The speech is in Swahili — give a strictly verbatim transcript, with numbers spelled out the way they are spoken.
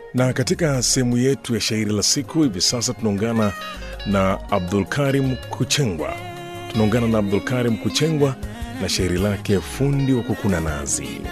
Na katika sehemu yetu ya shairi la siku hivi sasa tunaungana na Abdul Karim Kuchengwa. Tunaungana na Abdul Karim Kuchengwa na shairi lake Fundi wa Kukuna Nazi.